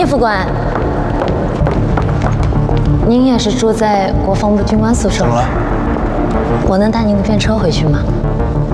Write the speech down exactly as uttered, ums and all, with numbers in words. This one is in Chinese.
聂副官，您也是住在国防部军官宿舍？ 怎么了？ 我能带您的便车回去吗？